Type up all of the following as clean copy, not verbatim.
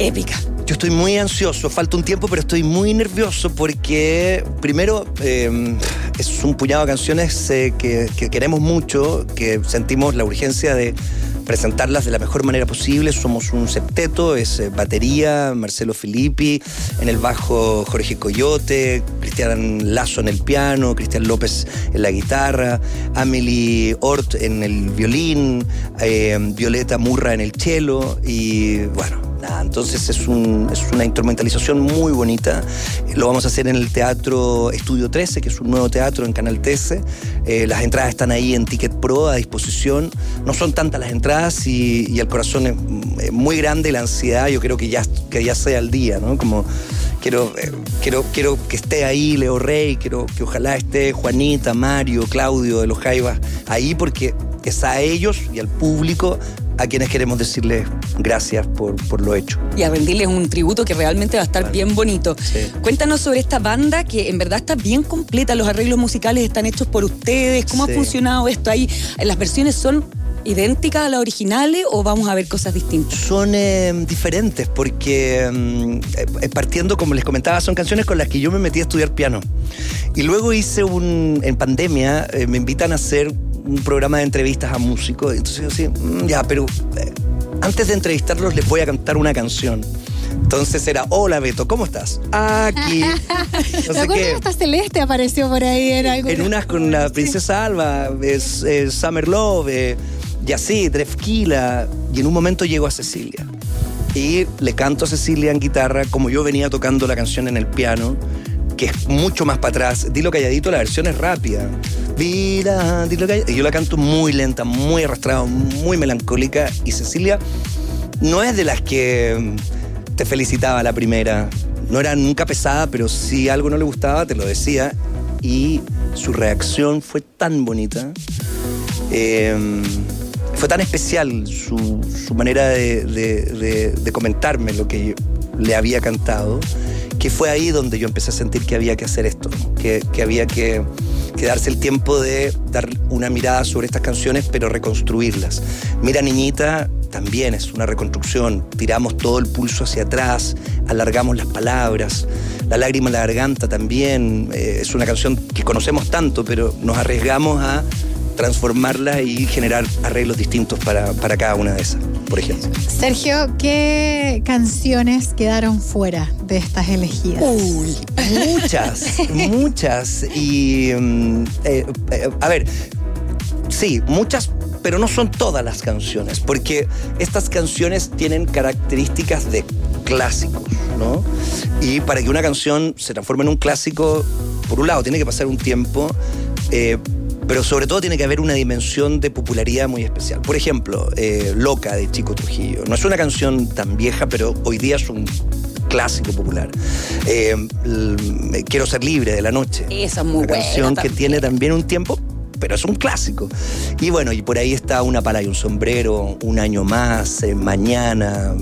épica. Yo estoy muy ansioso, falta un tiempo, pero estoy muy nervioso porque, primero, es un puñado de canciones que queremos mucho, que sentimos la urgencia de presentarlas de la mejor manera posible. Somos un septeto, es batería, Marcelo Filippi, en el bajo Jorge Coyote, Cristian Lazo en el piano, Cristian López en la guitarra, Amelie Hort en el violín, Violeta Murra en el cello y bueno, nada, entonces es una instrumentalización muy bonita. Lo vamos a hacer en el Teatro Estudio 13, que es un nuevo teatro en Canal 13. Las entradas están ahí en Ticket Pro a disposición. No son tantas las entradas y el corazón es muy grande y la ansiedad, yo creo que ya sea el día, ¿no? Como quiero que esté ahí Leo Rey, quiero que ojalá esté Juanita, Mario, Claudio de los Jaivas ahí, porque es a ellos y al público a quienes queremos decirles gracias por lo hecho. Y a rendirles un tributo que realmente va a estar bien bonito. Sí. Cuéntanos sobre esta banda que en verdad está bien completa, los arreglos musicales están hechos por ustedes, ¿cómo ha funcionado esto? Ahí, ¿las versiones son idénticas a las originales o vamos a ver cosas distintas? Son diferentes porque partiendo, como les comentaba, son canciones con las que yo me metí a estudiar piano. Y luego en pandemia, me invitan a hacer un programa de entrevistas a músicos. Entonces yo decía, pero antes de entrevistarlos les voy a cantar una canción. Entonces era, hola Beto, ¿cómo estás? Aquí. No sé qué. Hasta Celeste apareció por ahí en unas con la Princesa Alba, Summer Love, Yacid, Drefkila, y en un momento llego a Cecilia. Y le canto a Cecilia en guitarra, como yo venía tocando la canción en el piano, que es mucho más para atrás. Dilo calladito, la versión es rápida. Dilo calladito. Y yo la canto muy lenta, muy arrastrada, muy melancólica. Y Cecilia no es de las que te felicitaba la primera. No era nunca pesada, pero si algo no le gustaba, te lo decía. Y su reacción fue tan bonita. Fue tan especial su manera de comentarme lo que le había cantado, que fue ahí donde yo empecé a sentir que había que hacer esto, que había que darse el tiempo de dar una mirada sobre estas canciones, pero reconstruirlas. Mira Niñita también es una reconstrucción, tiramos todo el pulso hacia atrás, alargamos las palabras. La lágrima en la garganta también es una canción que conocemos tanto, pero nos arriesgamos a transformarla y generar arreglos distintos para cada una de esas, por ejemplo. Sergio, ¿qué canciones quedaron fuera de estas elegidas? Uy, muchas. Y, a ver, sí, muchas, pero no son todas las canciones, porque estas canciones tienen características de clásicos, ¿no? Y para que una canción se transforme en un clásico, por un lado, tiene que pasar un tiempo, pero sobre todo tiene que haber una dimensión de popularidad muy especial. Por ejemplo, Loca de Chico Trujillo. No es una canción tan vieja, pero hoy día es un clásico popular. Quiero ser libre de La Noche. Esa es muy buena. Una canción que tiene también un tiempo, pero es un clásico. Y bueno, y por ahí está Una pala y un sombrero, Un año más, Mañana,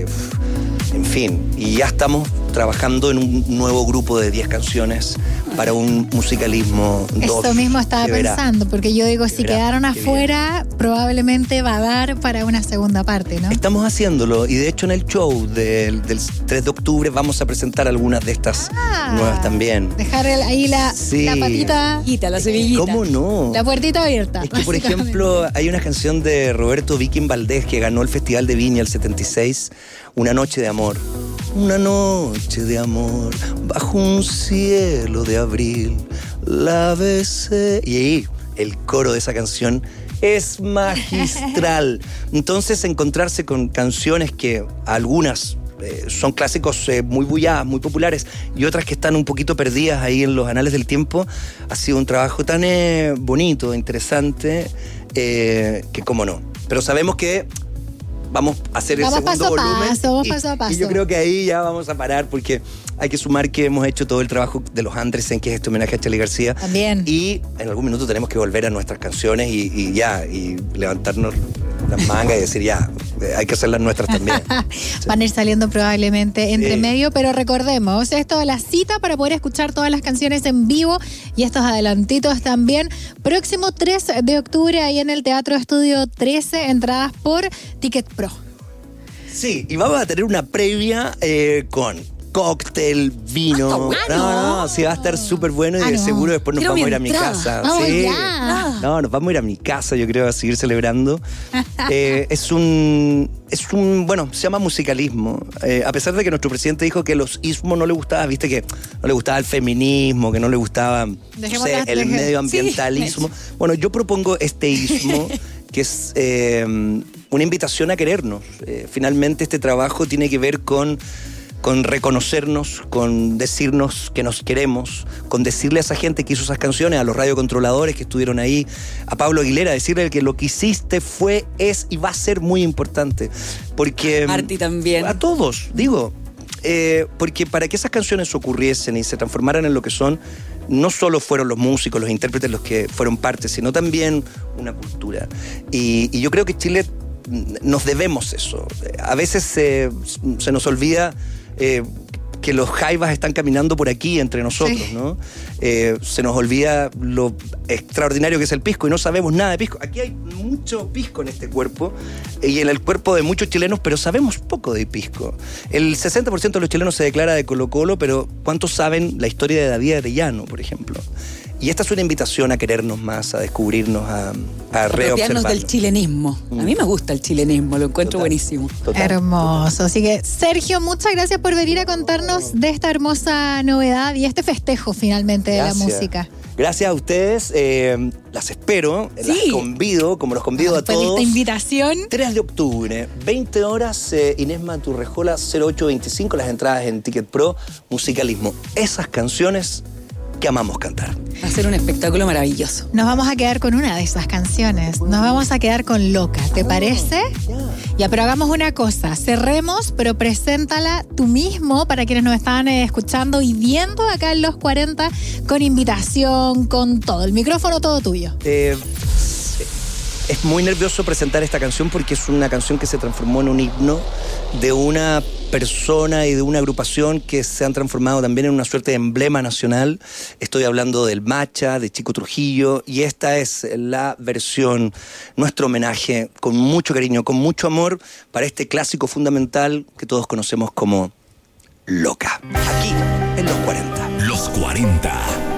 en fin. Y ya estamos trabajando en un nuevo grupo de 10 canciones para un musicalismo 2. Eso mismo estaba pensando, porque yo digo, si quedaron afuera, probablemente va a dar para una segunda parte, ¿no? Estamos haciéndolo, y de hecho en el show del 3 de octubre vamos a presentar algunas de estas nuevas también. Dejar ahí la patita, la semillita. ¿Cómo no? La puertita abierta. Es que, por ejemplo, hay una canción de Roberto Viking Valdés que ganó el Festival de Viña el 76, Una noche de amor. Una noche de amor, bajo un cielo de abril, la besé. Y ahí, el coro de esa canción es magistral. Entonces, encontrarse con canciones que algunas son clásicos muy bulladas, muy populares, y otras que están un poquito perdidas ahí en los anales del tiempo, ha sido un trabajo tan bonito, interesante, que cómo no. Pero sabemos que vamos a hacer el segundo volumen. Paso a paso. Y yo creo que ahí ya vamos a parar, porque hay que sumar que hemos hecho todo el trabajo de los Andresen, que es este homenaje a Charly García. También. Y en algún minuto tenemos que volver a nuestras canciones y levantarnos las mangas y decir hay que hacer las nuestras también. Sí. Van a ir saliendo probablemente entre medio, pero recordemos, esto es la cita para poder escuchar todas las canciones en vivo y estos adelantitos también. Próximo 3 de octubre ahí en el Teatro Estudio 13, entradas por Ticket Pro. Sí, y vamos a tener una previa con cóctel, vino. No, sí, va a estar súper bueno y de seguro después nos vamos a ir a mi casa. Sí. No, nos vamos a ir a mi casa, yo creo, a seguir celebrando. Bueno, se llama musicalismo. A pesar de que nuestro presidente dijo que a los ismos no le gustaba, viste que no le gustaba el feminismo, que no le gustaba, el medioambientalismo. Sí. Bueno, yo propongo este ismo que es una invitación a querernos. Finalmente este trabajo tiene que ver con reconocernos, con decirnos que nos queremos, con decirle a esa gente que hizo esas canciones, a los radiocontroladores que estuvieron ahí, a Pablo Aguilera, decirle que lo que hiciste fue, es y va a ser muy importante. Porque Marti también. A todos, digo. Porque para que esas canciones ocurriesen y se transformaran en lo que son, no solo fueron los músicos, los intérpretes los que fueron parte, sino también una cultura. Y yo creo que Chile nos debemos eso. A veces se nos olvida que los jaivas están caminando por aquí entre nosotros, sí, ¿no? Se nos olvida lo extraordinario que es el pisco y no sabemos nada de pisco. Aquí hay mucho pisco en este cuerpo y en el cuerpo de muchos chilenos, pero sabemos poco de pisco. El 60% de los chilenos se declara de Colo-Colo, pero ¿cuántos saben la historia de David Arellano, por ejemplo? Y esta es una invitación a querernos más, a descubrirnos, a reobservarnos. Del chilenismo. A mí me gusta el chilenismo, lo encuentro buenísimo. Hermoso. Así que, Sergio, muchas gracias por venir a contarnos de esta hermosa novedad y este festejo finalmente de la música. Gracias a ustedes, las espero, las convido, como los convido a todos. Esta invitación. 3 de octubre, 20 horas, Inés Maturrejola, 0825, las entradas en Ticket Pro, musicalismo. Esas canciones que amamos cantar. Va a ser un espectáculo maravilloso. Nos vamos a quedar con una de esas canciones. Nos vamos a quedar con Loca, ¿te parece? Ya, pero hagamos una cosa. Cerremos, pero preséntala tú mismo para quienes nos están escuchando y viendo acá en Los 40 con invitación, con todo. El micrófono todo tuyo. Es muy nervioso presentar esta canción porque es una canción que se transformó en un himno de una persona y de una agrupación que se han transformado también en una suerte de emblema nacional. Estoy hablando del Macha, de Chico Trujillo, y esta es la versión, nuestro homenaje, con mucho cariño, con mucho amor, para este clásico fundamental que todos conocemos como Loca. Aquí, en Los 40. Los 40.